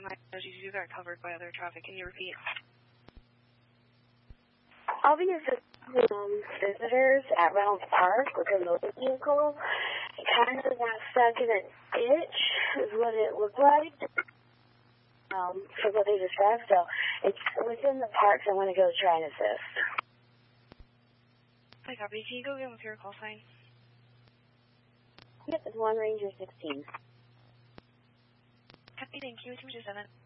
you got covered by other traffic. Can you repeat? I'll be assisting visitors at Reynolds Park with a motor vehicle. It kind of got stuck in a ditch, is what it looked like, for what they described. So it's within the park, so I'm going to go try and assist. Hi, copy. Can you go get with your call sign? Yep, it's 1 Ranger 16. Copy, thank you. 227.